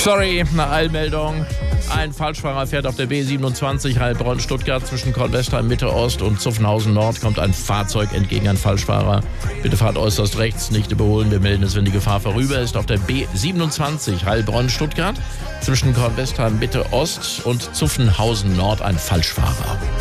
Sorry, eine Eilmeldung. Ein Falschfahrer fährt auf der B27 Heilbronn-Stuttgart zwischen Kornwestheim Mitte-Ost und Zuffenhausen-Nord. Kommt ein Fahrzeug entgegen, ein Falschfahrer. Bitte fahrt äußerst rechts, nicht überholen. Wir melden es, wenn die Gefahr vorüber ist. Auf der B27 Heilbronn-Stuttgart zwischen Kornwestheim Mitte-Ost und Zuffenhausen-Nord ein Falschfahrer.